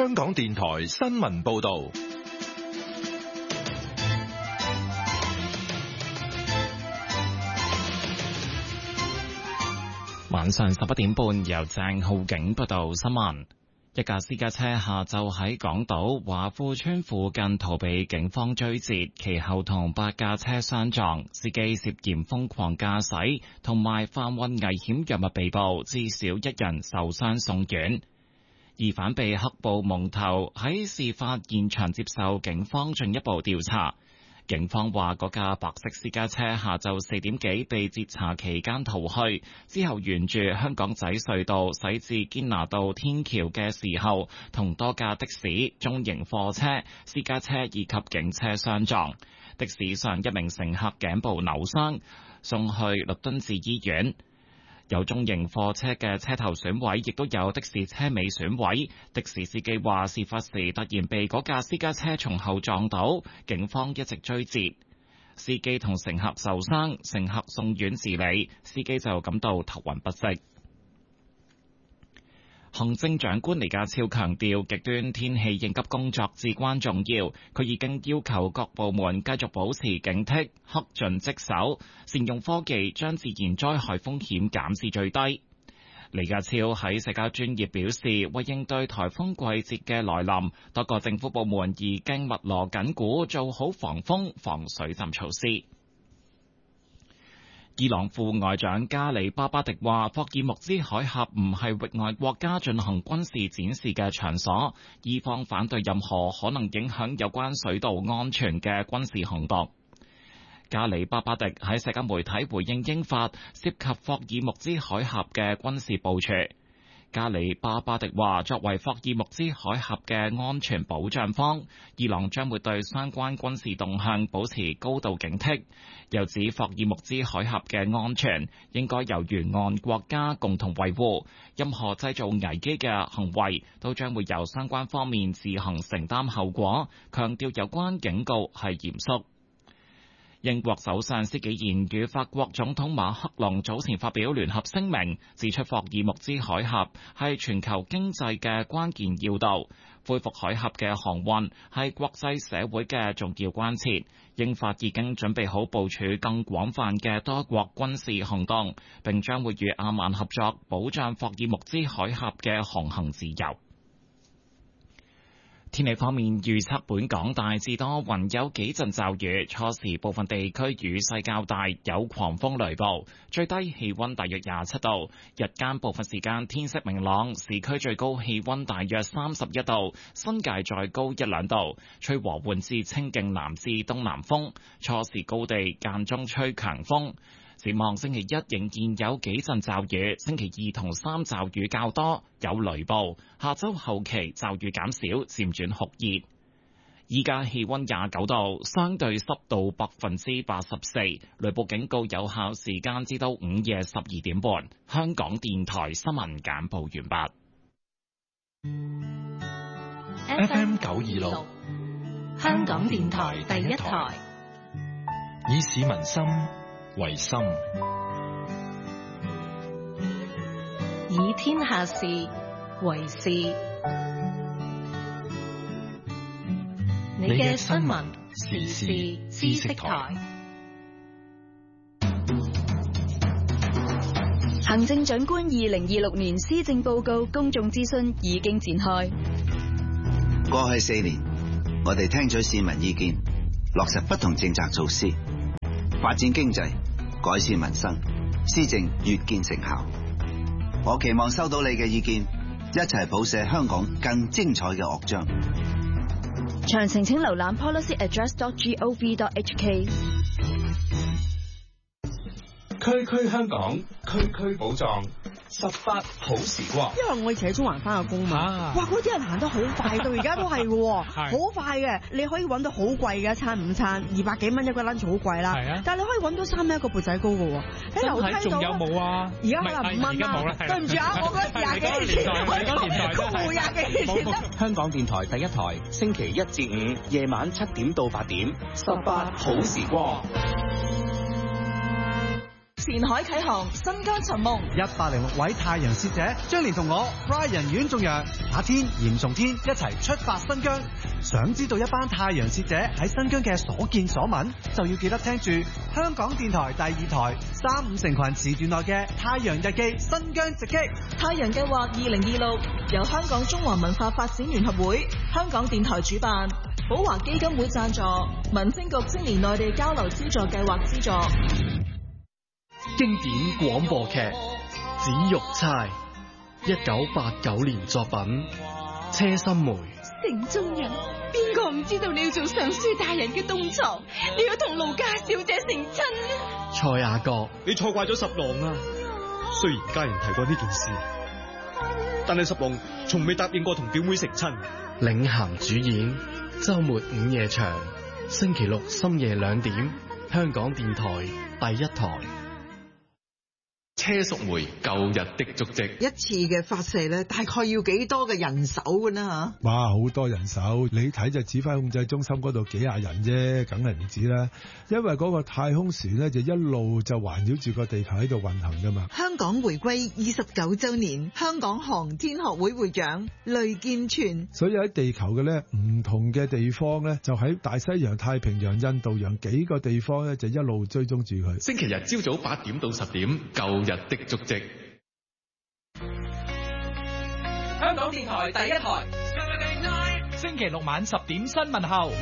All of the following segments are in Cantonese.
香港電台新聞報道。 晚上11點半，由鄭浩景報道新聞。一架私家車下晝喺港島華富村附近逃避警方追截，其後同8架車相撞，司機涉嫌瘋狂駕駛同埋販運危險藥物被捕，至少1人受傷送院。疑犯被黑布蒙頭，喺事發現場接受警方進一步調查。警方話嗰架白色私家車下晝4點幾被截查期間逃去，之後沿住香港仔隧道駛至堅拿道天橋嘅時候，同多架的士、中型貨車、私家車以及警車相撞。的士上一名乘客頸部扭傷，送去律敦治醫院。有中型貨車嘅車頭損毀，亦都有的士車尾損毀。的士司機話，事發時突然被嗰架私家車從後撞到，警方一直追截，司機同乘客受傷，乘客送院治理，司機就感到頭暈不適。行政長官李家超強調，極端天氣應急工作至關重要。佢已經要求各部門繼續保持警惕，恪盡職守，善用科技將自然災害風險減至最低。李家超喺社交專頁表示，為應對颱風季節嘅來臨，多個政府部門已經密鑼緊鼓做好防風、防水浸措施。伊朗副外長加里巴巴迪話，霍爾木茲海峽唔係域外國家進行軍事展示嘅場所，伊方反對任何可能影響有關水道安全嘅軍事行動。加里巴巴迪喺社交媒體回應英法涉及霍爾木茲海峽嘅軍事部署。加里巴巴迪話，作為霍爾木茲海峽嘅安全保障方，伊朗將會對相關軍事動向保持高度警惕。又指霍爾木茲海峽嘅安全應該由沿岸國家共同維護，任何製造危機嘅行為都將會由相關方面自行承擔後果，強調有關警告係嚴肅。英國首相施紀賢與法國總統馬克龍早前發表聯合聲明，指出霍爾木茲海峽係全球經濟嘅關鍵要道，恢復海峽嘅航運係國際社會嘅重要關切。英法已經準備好部署更廣泛嘅多國軍事行動，並將會與阿曼合作，保障霍爾木茲海峽嘅航行自由。天氣方面，預測本港大致多雲，有幾陣驟雨，初時部分地區雨勢較大，有狂風雷暴，最低氣溫大約27度，日間部分時間天色明朗，市區最高氣溫大約31度，新界再高1-2度，吹和緩至清勁南至東南風，初時高地間中吹強風。展望星期一仍然有幾陣驟雨，星期2同3驟雨較多，有雷暴。下周後期驟雨減少，漸轉酷熱。依家氣溫29度，相對濕度84%，雷暴警告有效時間至到午夜12點半。香港電台新聞簡報完畢。FM 926， 香港電台第一台， 以市民心為心， 以天下事為事。你嘅新聞時事知識台。 行政長官2026年施政報告公眾諮詢已經展開。 過去4年，我哋聽取市民意見，落實不同政策措施，發展經濟，改善民生，施政越見成效。我期望收到你嘅意見，一齊譜寫香港更精彩嘅樂章。 詳情請瀏覽 policyaddress.gov.hk。 區區香港，區區寶藏，18好時光。 因為我以前喺中環翻個工嘛，哇！嗰啲人行得好快，到而家都係嘅，好快嘅。你可以揾到好貴嘅一餐午餐，200幾蚊一個 lunch 好貴啦。係啊，但係你可以揾到3蚊一個缽仔糕嘅。喺樓梯度仲有冇啊？ 而家可能5蚊啦。對唔住啊，我嗰20幾年前，我公戶20幾年前。 香港電台第一台，星期1至5夜晚7點到8點，18好時光。 前海啟航，新疆尋夢。 106位太陽使者將連同我 Brian 阮仲陽、馬天、嚴崇天一齊出發新疆。想知道一班太陽使者喺新疆嘅所見所聞，就要記得聽住香港電台第2台3、5成群時段內嘅《太陽日記》新疆直擊。 太陽計劃2026由香港中華文化發展聯合會、香港電台主辦，寶華基金會贊助，民政局青年內地交流資助計劃資助。 經典廣播劇《紫玉釵》，1989年作品，車心梅。 城中人，邊個唔知道你要做尚書大人嘅東床，你要同盧家小姐成親啊？ 蔡雅閣， 你錯怪咗十郎啊！雖然家人提過呢件事，但係十郎從未答應過同表妹成親。 領銜主演，周末午夜場，星期六深夜2點，香港電台第1台。 車淑梅舊日的足跡， 一次嘅發射咧，大概要幾多嘅人手嘅呢？吓？ 哇，好多人手，你睇就指揮控制中心嗰度幾廿人啫，梗係唔止啦。因為嗰個太空船咧就一路就環繞住個地球喺度運行噶嘛。 香港回歸29週年，香港航天學會會長雷建全。 所以喺地球嘅咧唔同嘅地方咧，就喺大西洋、太平洋、印度洋幾個地方咧，就一路追蹤住佢。 星期日朝早8點到10點，舊日的足跡。 香港電台第1台，星期六晚10點新聞後。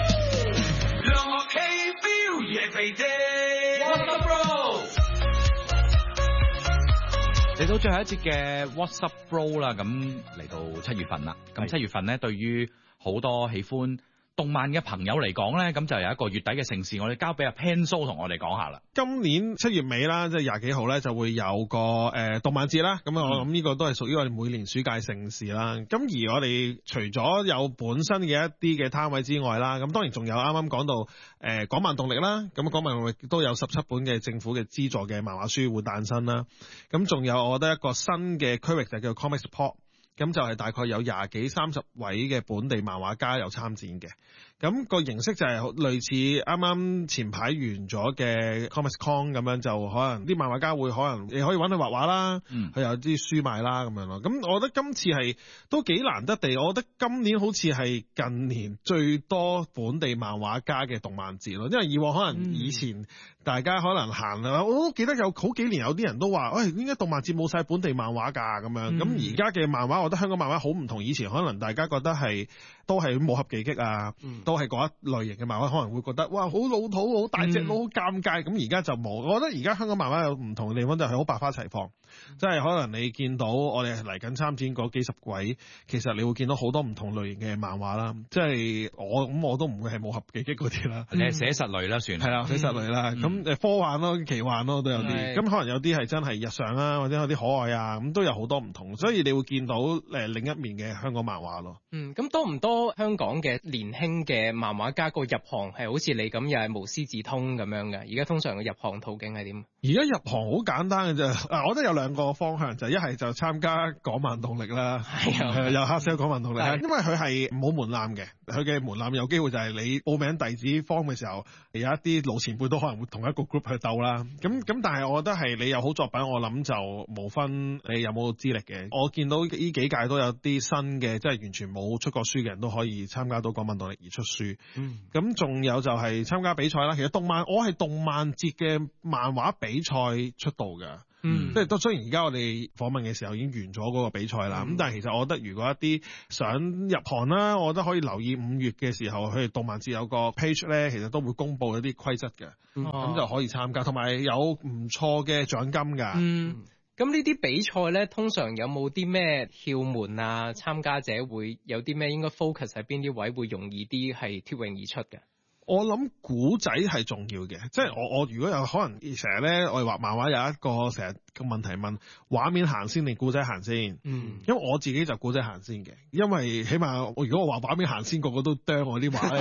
嚟到最後一節嘅 What's Up Bro 啦，咁嚟到7月份啦，咁7月份咧對於好多喜歡動漫嘅朋友嚟講咧，咁就有一個月底嘅盛事，我哋交俾阿 Panso 同我哋講下啦。 今年7月尾啦，即係20幾號咧，就會有個動漫節啦。咁我諗呢個都係屬於我哋每年暑假盛事啦。咁而我哋除咗有本身嘅一啲嘅攤位之外啦，咁當然仲有啱啱講到港漫動力啦。咁港漫動力都有17本嘅政府嘅資助嘅漫畫書會誕生啦。咁仲有我覺得一個新嘅區域就叫 Comics Pop。咁就係大概有20幾30位嘅本地漫畫家有參展嘅，咁個形式就係類似啱啱前排完咗嘅 Comics Con 咁樣，就可能啲漫畫家會可能你可以揾佢畫畫啦，佢有啲書賣啦咁樣咯。咁我覺得今次係都幾難得地，我覺得今年好似係近年最多本地漫畫家嘅動漫節咯，因為以往可能以前大家可能行啊，我都記得有好幾年有啲人都話，喂，點解動漫節冇晒本地漫畫㗎咁樣？咁而家嘅漫畫，我覺得香港漫畫好唔同以前，可能大家覺得係都係武俠技擊啊，都係嗰一類型嘅漫畫，可能會覺得哇好老土、好大隻佬、好尷尬。咁而家就冇，我覺得而家香港漫畫有唔同嘅地方就係好百花齊放，即係可能你見到我哋嚟緊參展嗰幾十位，其實你會見到好多唔同類型嘅漫畫啦。即係我都唔會係武俠技擊嗰啲啦， 你係寫實類啦，算係啦， 寫實類啦。咁科幻咯、奇幻咯都有啲，咁可能有啲係真係日常啊，或者有啲可愛啊，咁都有好多唔同，所以你會見到另一面嘅香港漫畫咯。 咁多唔多香港嘅年輕嘅漫畫家個入行係好似你咁又係無師自通咁樣嘅？而家通常嘅入行途徑係點？ 而家入行好簡單嘅啫，我覺得有兩個方向，就一係就參加港漫動力啦，又黑色港漫動力，因為佢係冇門檻嘅，佢嘅門檻有機會就係你報名弟子 form 嘅時候，有一啲老前輩都可能會同一個 group 去鬥啦。咁但係我覺得係你有好作品，我諗就無分你有冇資歷嘅。我見到呢幾屆都有啲新嘅，即係完全冇出過書嘅人都可以參加到港漫動力而出書。咁仲有就係參加比賽啦。其實我係動漫節嘅漫畫比賽出道嘅。即係都雖然而家我哋訪問嘅時候已經完咗嗰個比賽啦，咁但係其實我覺得如果一啲想入行啦，我覺得可以留意5月嘅時候，佢哋動漫節有個 page 咧，其實都會公布一啲規則嘅，咁就可以參加，同埋有唔錯嘅獎金㗎。 咁呢啲比賽咧，通常有冇啲咩竅門啊？參加者會有啲咩應該 focus 喺邊啲位會容易啲係脫穎而出嘅？ 我諗古仔係重要嘅，即係我如果有可能成日咧，我哋畫漫畫有一個成日個問題問畫面行先定古仔行先？因為我自己就古仔行先嘅，因為起碼如果我話畫面行先，個個都啄我啲畫咧，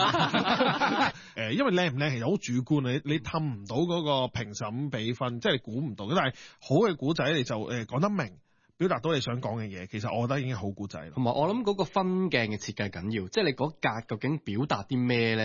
因為靚唔靚其實好主觀，你氹唔到嗰個評審比分，即係你估唔到。但係好嘅古仔你就講得明，表達到你想講嘅嘢，其實我覺得已經係好古仔。 同埋我諗嗰個分鏡嘅設計緊要，即係你嗰格究竟表達啲咩咧？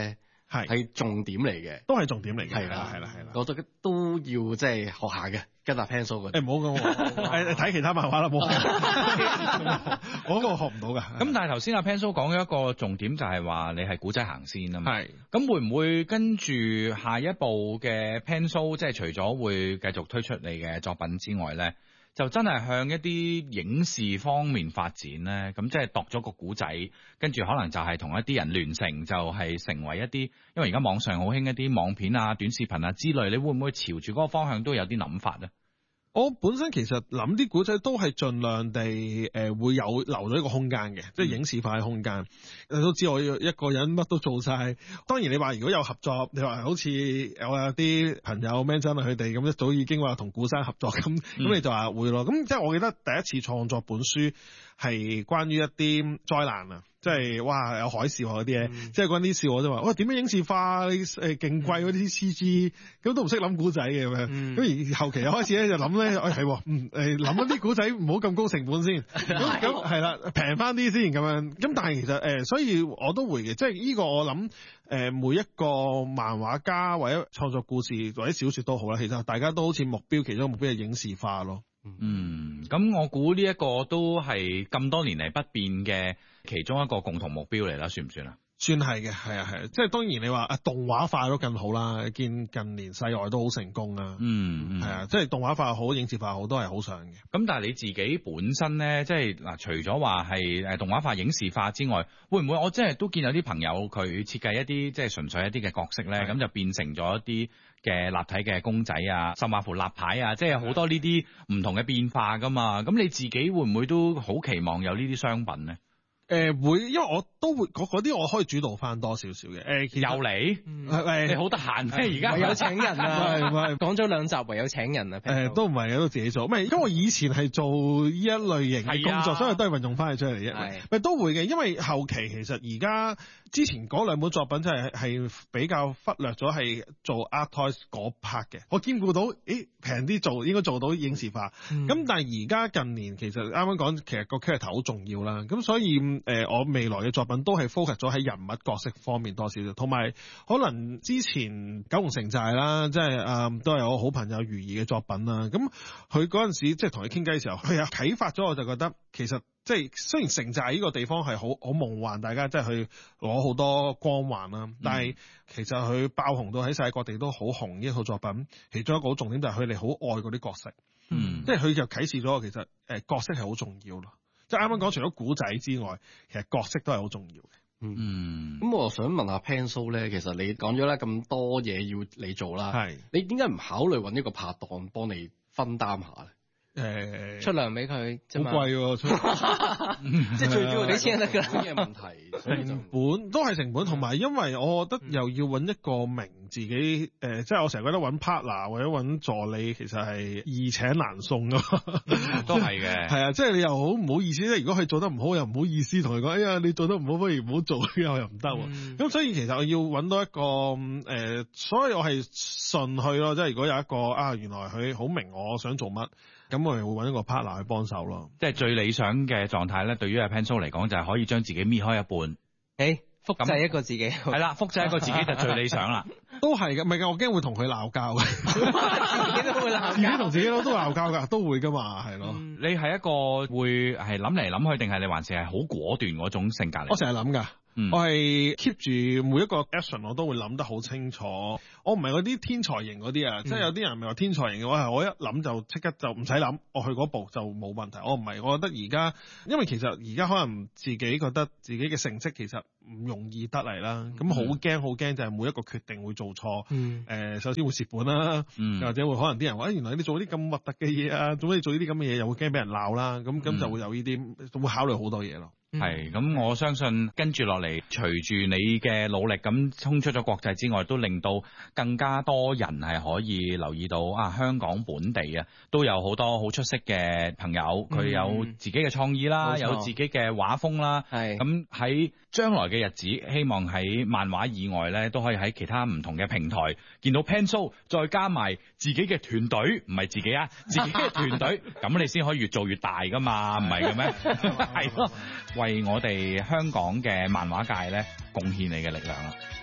係重點嚟嘅， 都係重點嚟嘅。 係啦， 係啦， 我覺得都要即係學下嘅，跟阿 Pencil 嗰啲。 唔好咁，睇其他漫畫啦，冇。我嗰個學唔到㗎。 咁但係頭先阿 Pencil 講咗一個重點，就係話你係古仔行先啊嘛。 係。 咁會唔會跟住下一步嘅 Pencil，即係除咗會繼續推出你嘅作品之外咧，就真係向一啲影視方面發展咧？咁即係度咗個古仔，跟住可能就係同一啲人聯成，就係成為一啲，因為而家網上好興一啲網片啊、短視頻啊之類，你會唔會朝住嗰個方向都有啲諗法咧？ 我本身其實諗啲古仔都係盡量地會有留咗一個空間嘅，即係影視化嘅空間。你都知我一個人乜都做晒。當然你話如果有合作，你話好似我有啲朋友 Man 真佢哋咁一早已經話同古生合作咁，你就話會咯。咁即係我記得第一次創作本書係關於一啲災難啊。即係哇有海嘯嗰啲嘢，即係嗰啲笑我啫嘛。哇點樣影視化？勁貴嗰啲 CG，咁都唔識諗古仔嘅咁樣。咁而後期又開始咧就諗咧，係諗一啲古仔唔好咁高成本先。咁係啦，平翻啲先咁樣。咁但係其實所以我都會嘅，即係呢個我諗每一個漫畫家或者創作故事或者小説都好啦。其實大家都好似目標，其中一個目標係影視化咯。 咁我估呢一個都係咁多年嚟不變嘅其中一個共同目標嚟啦，算唔算啊？ 算係嘅，係啊，即係當然你話動畫化都更好啦，見近年世外都好成功啊，係啊，即係動畫化好，影視化好都係好想嘅。 咁但係你自己本身咧，即係嗱，除咗話係動畫化、影視化之外，會唔會我真係都見有啲朋友佢設計一啲即係純粹一啲嘅角色咧，咁就變成咗一啲嘅立體嘅公仔啊，甚至乎立牌啊，即係好多呢啲唔同嘅變化噶嘛。咁你自己會唔會都好期望有呢啲商品咧？ 會，因為我都會嗰啲我可以主導翻多少少嘅。 又嚟，你好得閒咩？而家唯有請人啊！講咗2集，唯有請人啊！ 都唔係嘅，都自己做。唔係，因為我以前係做呢一類型嘅工作，所以都係運用翻佢出嚟嘅。咪都會嘅，因為後期其實而家之前嗰2本作品真係比較忽略咗係做 Art Toys 嗰 part 嘅。我兼顧到，平啲做應該做到影視化。咁但係而家近年其實啱啱講，其實個 character 好重要啦。咁所以我未來嘅作品都係 focus 咗喺人物角色方面多少少，同埋可能之前九龍城寨啦，即係都係我好朋友如意嘅作品啦。咁佢嗰陣時即係同佢傾偈嘅時候，佢又啟發咗我，就覺得其實即係雖然城寨呢個地方係好夢幻，大家即係去攞好多光環啦，但係其實佢爆紅到喺世界各地都好紅呢一套作品，其中一個好重點就係佢哋好愛嗰啲角色，即係佢就啟示咗我其實角色係好重要咯。即係啱啱講，除咗古仔之外，其實角色都係好重要嘅。 咁我想問下 Pencil 咧，其實你講咗咧咁多嘢要你做啦，你點解唔考慮揾一個拍檔幫你分擔下咧？ 出糧俾佢， 好貴喎， 即係最主要你錢得㗎。 嘅問題， 成本都係成本，同埋因為我覺得又要揾一個名自己即係我成日覺得揾 partner 或者揾助理其實係易請難送咯， 都係嘅。 係啊，即係你又好唔好意思咧？如果佢做得唔好，又唔好意思同佢講，哎呀，你做得唔好，不如唔好做，又唔得。咁所以其實我要揾到一個所以我係順去咯。即係如果有一個原來佢好明我想做乜。咁我哋會揾一個 partner 去幫手咯， 即係最理想嘅狀態咧。對於阿 Pencil 嚟講，就係可以將自己搣開一半， 複製一個自己， 係啦，複製一個自己就最理想啦。 都係嘅，唔係嘅，我驚會同佢鬧交嘅， 自己都會鬧交， 自己同自己都鬧交㗎，都會㗎嘛，係咯。 你係一個會係諗嚟諗去，定係你還是係好果斷嗰種性格嚟？ 我成日諗㗎。我係 keep 住每一個 action 我都會諗得好清楚，我唔係嗰啲天才型嗰啲啊，即係有啲人咪話天才型嘅話，我一諗就即刻就唔使諗，我去嗰步就冇問題。我唔係，我覺得而家因為其實而家可能自己覺得自己嘅成績其實唔容易得嚟啦，咁好驚就係每一個決定會做錯，首先會蝕本啦，又或者會可能啲人話原來你做啲咁核突嘅嘢啊，做咩做呢啲咁嘅嘢，又會驚俾人鬧啦，咁就會有呢啲會考慮好多嘢咯。 係咁，我相信跟住落嚟，隨住你嘅努力咁衝出咗國際之外，都令到更加多人係可以留意到香港本地都有好多好出色嘅朋友，佢有自己嘅創意啦，有自己嘅畫風啦。係咁喺將來嘅日子，希望喺漫畫以外咧，都可以喺其他唔同嘅平台見到 Pencil，再加埋自己嘅團隊，唔係自己自己嘅團隊，咁你先可以越做越大噶嘛，唔係嘅咩？係咯。為我哋香港嘅漫畫界咧貢獻你嘅力量啦！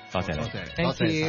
多謝你， 多謝。